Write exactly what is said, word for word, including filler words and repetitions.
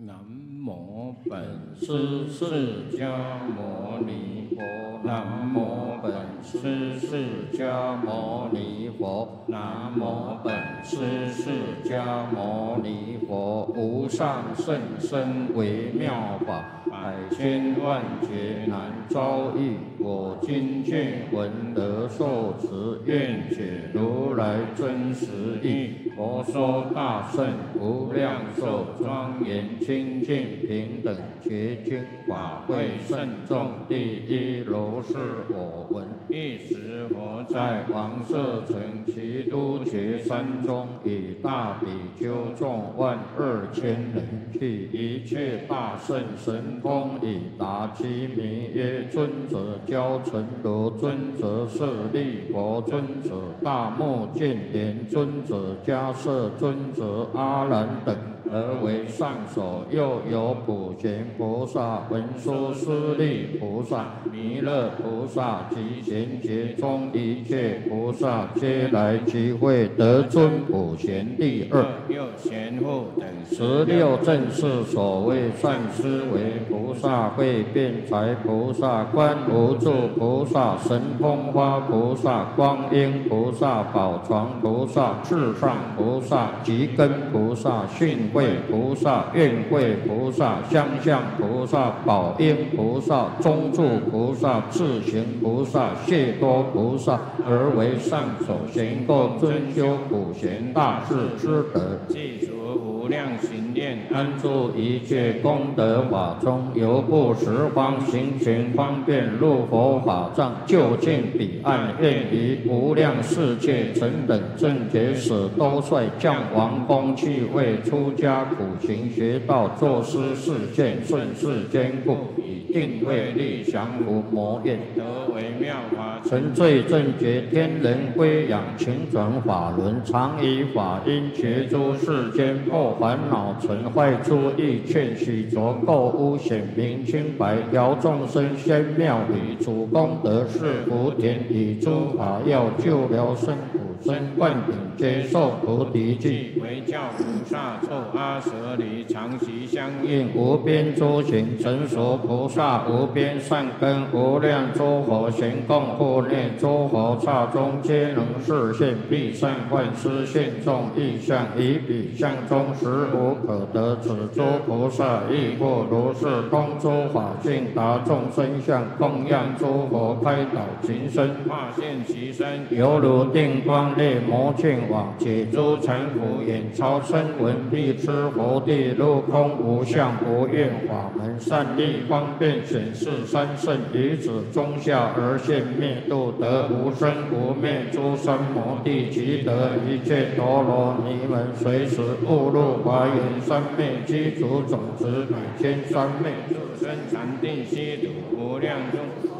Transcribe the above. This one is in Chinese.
南无本师释迦牟尼佛，南无本师释迦牟尼佛，南无本师释迦牟尼佛。无上甚深微妙法，百千万劫难遭遇。我今见闻得受持，愿解如来真实义。佛说大圣无量寿庄严清净平等觉经法会慎重第一如是我闻。一时佛在王舍城齐都觉山中，以大比丘众万二千人，去一切大圣神通以达其名曰尊者教成罗尊者舍利佛尊者大目犍连尊者迦摄尊者阿难等，而为上首。又有普贤菩萨、文殊师利菩萨、弥勒菩萨及贤劫中一切菩萨，皆来集会，得尊普贤第二。又贤护等十六正是所谓善思维菩萨、会辩才菩萨、观无住菩萨、神通花菩萨、光阴菩萨、宝床菩萨、至上菩萨、吉根菩萨、训慧菩萨、愿慧菩萨、相向菩萨、宝应菩萨、中住菩萨、智行菩萨、谢多菩萨，而为上首，行够尊修普贤大士之德，记除无量行念，安住一切功德法中，由不十方行权方便入佛法藏，就近彼岸，愿于无量世界成等正觉使都率降王宫去为出家苦行学道作师示现，顺势坚固，以定慧力降伏魔怨，得为妙法成罪正觉天人归养，勤转法轮，常以法音觉诸世间破烦恼尘坏诸意，劝许着垢污显明清白，调众生仙妙理，主功德是福田，以诸法要救疗生苦身，灌顶接受菩提记，为教菩萨臭阿舍离，常习相应无边诸行，成熟菩萨无边善根，无量诸佛行供护念，诸佛刹中皆能示现，必善幻施现众意象，以彼相中实无可得。此诸菩萨亦复如是，通诸法性，达众生相，供养诸佛，开导情身，化现其身，犹如定光烈魔犍网，解诸尘浮，眼超声闻，必知佛地入空无相无愿法门，善利方便显示三圣，于此中下而现灭度，得无生无灭诸三摩地，即得一切陀罗尼门，随时误入华严三昧，积足种子百千三昧，助生禅定悉土无量中。